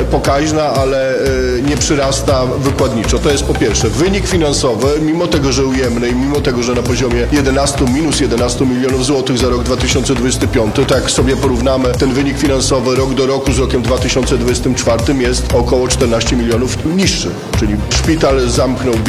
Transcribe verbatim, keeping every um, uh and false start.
pokaźna, ale nie przyrasta wykładniczo. To jest po pierwsze. Wynik finansowy, mimo tego, że ujemny i mimo tego, że na poziomie jedenaście, minus jedenaście milionów złotych za rok dwa tysiące dwudziesty piąty, to jak sobie porównamy ten wynik finansowy rok do roku z rokiem dwa tysiące dwudziestym czwartym jest około czternaście milionów niższy. Czyli szpital zamknął